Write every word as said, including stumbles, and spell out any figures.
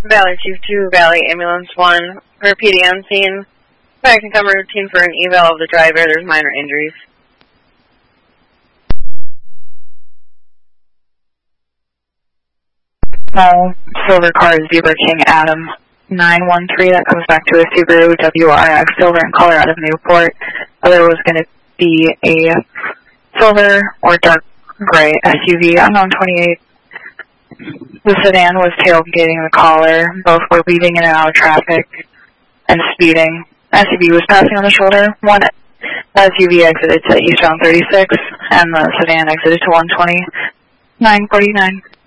Valley two two, Valley Ambulance one, repeating on scene. Back and come routine for an eval of the driver, there's minor injuries. Small silver car is Zebra King Adam nine one three, that comes back to a Subaru W R X silver in color out of Newport. Other was going to be a silver or dark gray S U V, unknown twenty-eight. The sedan was tailgating the caller. Both were weaving in and out of traffic and speeding. S U V was passing on the shoulder. One S U V exited to eastbound thirty-six, and the sedan exited to one twenty, nine forty-nine.